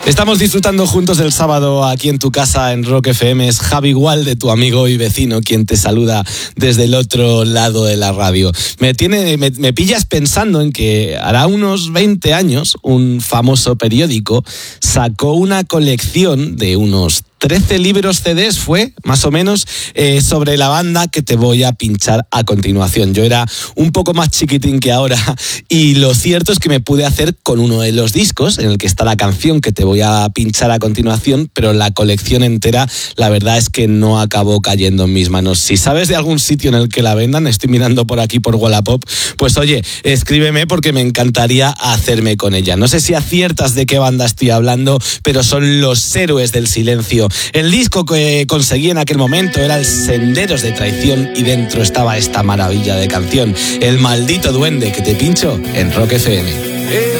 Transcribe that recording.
Estamos disfrutando juntos del sábado aquí en tu casa en Rock FM. Es Javi Gualde, tu amigo y vecino, quien te saluda desde el otro lado de la radio. Me pillas pensando en que hará unos 20 años un famoso periódico sacó una colección de unos 13 libros CDs, fue más o menos, sobre la banda que te voy a pinchar a continuación. Yo era un poco más chiquitín que ahora y lo cierto es que me pude hacer con uno de los discos en el que está la canción que te voy a pinchar a continuación, pero la colección entera, la verdad es que no acabó cayendo en mis manos. Si sabes de algún sitio en el que la vendan, estoy mirando por aquí por Wallapop, pues oye, escríbeme porque me encantaría hacerme con ella. No sé si aciertas de qué banda estoy hablando, pero son Los Héroes del Silencio. El disco que conseguí en aquel momento era el Senderos de Traición y dentro estaba esta maravilla de canción, El Maldito Duende, que te pincho en Rock FM.